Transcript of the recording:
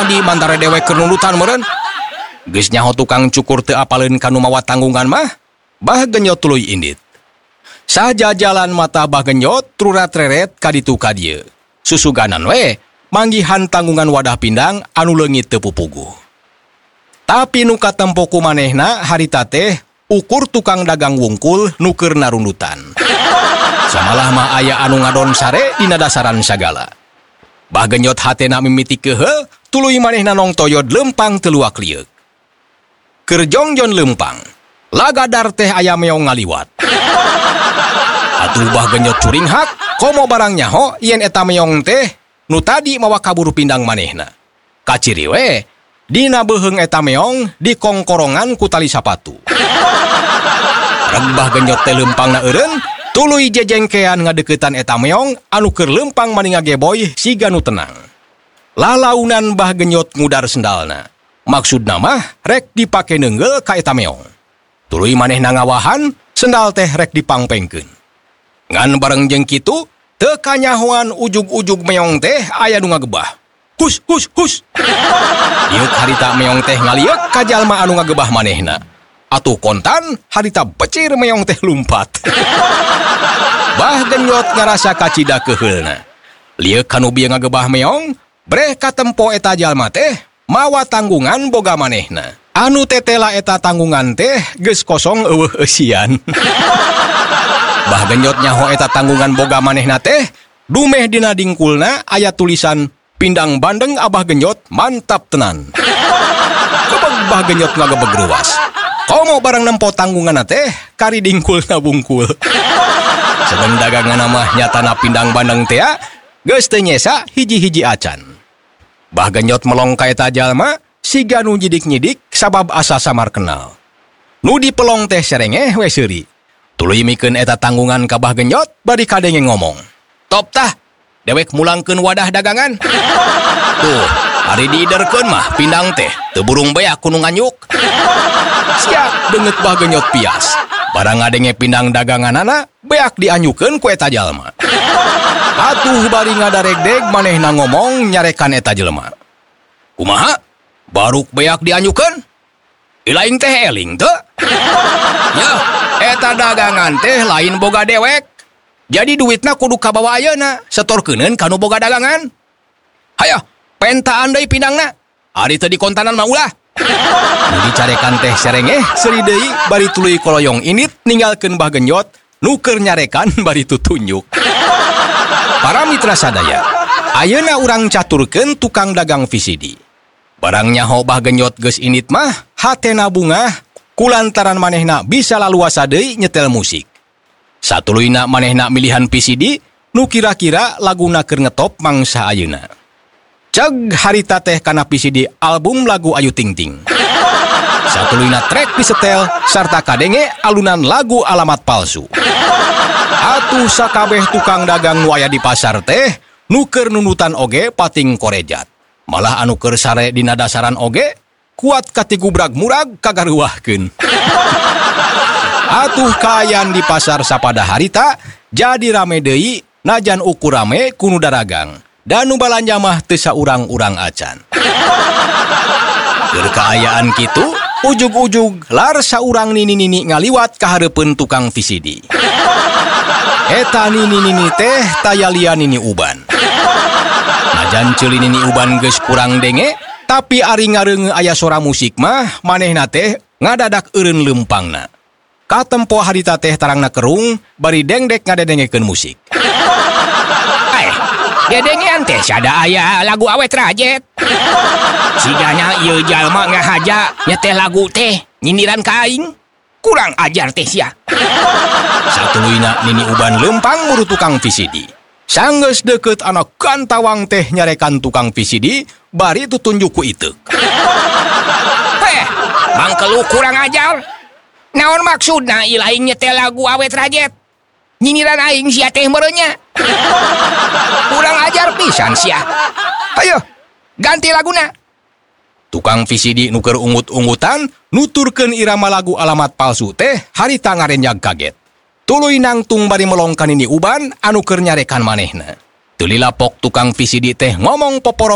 tadi mantara dewek kenunutan meureun. Geus nyaho tukang cukur teu apaleun kanu mawa tanggungan mah, Bah Genyot tuluy indit. Sajajalan mata Bah Genyot trurat-reret ka ditu ka dieu. Susuganan we manggihan tanggungan wadah pindang anu leungit teu pupuguh. Tapi nu katempo ku manehna harita teh ukur tukang dagang wungkul nu keur narundutan. Samalah mah aya anu ngadon sare dina dasaran sagala. Bah Genyot hatena mimiti keheul tuluy manehna nongtoyod lempang teu luak lieur. Keur jongjon lempang, lagadar teh aya meong ngaliwat. Atuh Bah Genyot curing hak, komo barang nyaho yen eta meong teh nu tadi mawa kabur pindang manehna. Kaciri we, dina beuheung eta meong dikongkorongan ku tali sapatu. Reg Bah Genyot teh lempangna eureun, tuluy jejengkean ngadeuketan eta meong anu keur lempang maninga geboy siga nu tenang. Lalaunan Bah Genyot ngudar sendalna. Maksudna mah rek dipake neunggel ka eta meong. Tuluy manehna ngawahan, sendal teh rek dipangpengkeun. Ngan bareng jeung kitu, teu kanyahoan ujug-ujug meong teh aya nu ngagebah. Hus, hus, hus. Ieu harita meong teh ngaliek ka jalma anu ngagebah manehna. Atuh kontan harita becir meong teh lumpat. Bah Genyot ngarasa kacida keheulna. Lieu kanu bieu ngagebah meong, breh katempo eta jalma teh mawa tanggungan boga manehna. Anu tetela eta tanggungan teh geus kosong eueuh eusian. Bah Genyot nyaho eta tanggungan boga manehna teh, dumeh dina dingkulna aya tulisan pindang bandeng Abah Genyot mantap tenan. Kebeg Bah Genyot ngagebeg ruas. Komo barang nempo tanggunganna teh kari dingkulna bungkul. Sedeng dagangan mah nyatana pindang bandeng teh geus teu nyesa hiji-hiji acan. Bah Genyot melong ka eta jalma siga nu nyidik-nyidik sabab asa samar kenal. Nu dipelong teh serengeh we seuri. Tuluy mikeun eta tanggungan ka Bah Genyot bari kadenge ngomong. Top tah, dewek mulangkeun wadah dagangan. Tuh, ari diiderkeun mah pindang teh teu burung beak kudu nganyuk. Siap beungeut Bah Genyot pias. Barang ngadenge pindang daganganana beak dianyukeun ku eta jalma. Atuh bari ngadaregdeg manehna ngomong nyarekan eta jelema. Kumaha? Baruk beak dianyukeun? Ilaing teh eling teu? Ya, eta dagangan teh lain boga dewek. Jadi duitna kudu kabawa ayeuna, setorkeuneun kanu boga dagangan. Hayo, pentaan deui pindangna. Ari teu dikontanan mah ulah. Nu dicarekan teh serengeh seuri deui bari tuluy koloyong init ninggalkeun Bah Genyot nu keur nyarekan bari tutunjuk. Para mitra sadaya, ayeuna urang caturkeun tukang dagang VCD. Barang nyaho Bah Genyot geus init mah hatena bungah kulantaran manehna bisa laluasa deui nyetel musik. Satuluyna manehna milihan VCD nu kira-kira laguna keur ngetop mangsa ayeuna. Ceg harita teh kana VCD album lagu Ayu Ting Ting. Satuluyna trek disetel sarta kadenge alunan lagu Alamat Palsu. Atuh sakabeh tukang dagang nu aya di pasar teh nu keur nunutan oge pating korejat. Malah anu keur sare dina dasaran oge kuat katigubrak murag kagaruahkeun. Atuh kaayaan di pasar sapada harita jadi rame deui najan ukur rame kuno daragang dan nu balanja mah teu saurang-urang acan. Keur kaayaan kitu ujug-ujug lar saurang nini-nini ngaliwat ka hareupeun tukang VCD. Eta nini-nini teh taya lia nini uban. Najan ceuli nini uban geus kurang denge, tapi ari ngareunge aya sora musik mah manehna teh ngadadak eureun lempangna. Katempo harita teh tarangna kerung bari dengdek ngadedengekeun musik. Dedengean teh sada aya lagu awet rajet. Sigana ieu jalma ngahaja nyetel lagu teh nyindiran ka aing. Kurang ajar teh sia. Satuluyna nini uban lempang muru tukang VCD. Sanggeus deukeut anak kantawang teh nyarekan tukang VCD bari tutunjuk ku iteuk. Mangkelu kurang ajar. Naon maksudna ilaing nyetel lagu awet rajet? Nyindiran aing sia teh merenya. Kurang ajar pisan sia. Hayo, ganti laguna. Tukang VCD nu keur ungut-ungutan nuturkeun irama lagu Alamat Palsu teh harita ngarenjag kaget. Tuluy nangtung bari melongkan ini uban anu keur nyarekan manehna. Teu lila pok tukang VCD teh ngomong poporo